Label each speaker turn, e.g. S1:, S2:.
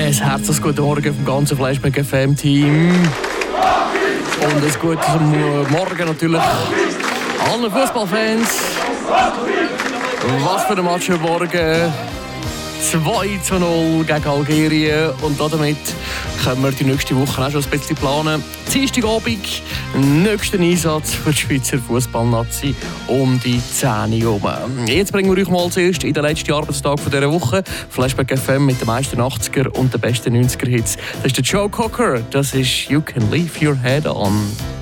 S1: Ein herzliches guten Morgen vom ganzen Flashback FM-Team. Und ein gutes Morgen natürlich allen Fußballfans. Was für ein Match heute Morgen. 2:0 gegen Algerien. Und damit können wir die nächste Woche auch schon ein bisschen planen. Dienstagabend, nächster Einsatz für die Schweizer Fußballnazi um die 10 Uhr herum. Jetzt bringen wir euch mal zuerst in den letzten Arbeitstag dieser Woche Flashback FM mit den meisten 80er und den besten 90er Hits. Das ist der Joe Cocker, das ist You Can Leave Your Head On.